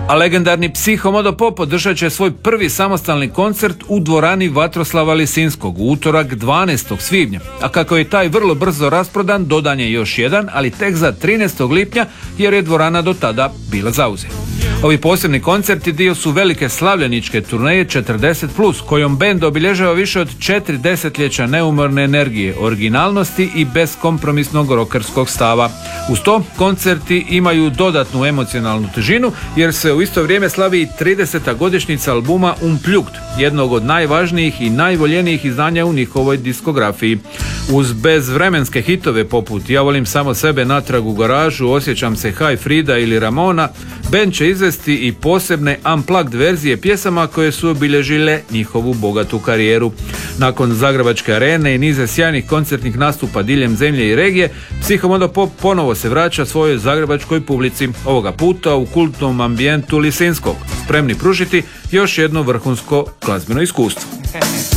A legendarni Psihomodo Pop održat će svoj prvi samostalni koncert u dvorani Vatroslava Lisinskog u utorak 12. svibnja. A kako je taj vrlo brzo rasprodan, dodan je još jedan, ali tek za 13. lipnja jer je dvorana do tada bila zauzeta. Ovi posebni koncerti dio su velike slavljeničke turneje 40+, kojom bend obilježava više od 4 desetljeća neumorne energije, originalnosti i beskompromisnog rokerskog stava. Uz to, koncerti imaju dodatnu emocionalnu težinu, jer se u isto vrijeme slavi i 30. godišnjica albuma Unplugged, jednog od najvažnijih i najvoljenijih izdanja u njihovoj diskografiji. Uz bezvremenske hitove poput Ja volim samo sebe, Natrag u garažu, Osjećam se, Haj Frida ili Ramona, band će izvesti i posebne unplugged verzije pjesama koje su obilježile njihovu bogatu karijeru. Nakon Zagrebačke arene i niza sjajnih koncertnih nastupa diljem zemlje i regije, Psihomodo Pop ponovo se vraća svojoj zagrebačkoj publici, ovoga puta u kultnom ambijentu Lisinskog, spremni pružiti još jedno vrhunsko glazbeno iskustvo.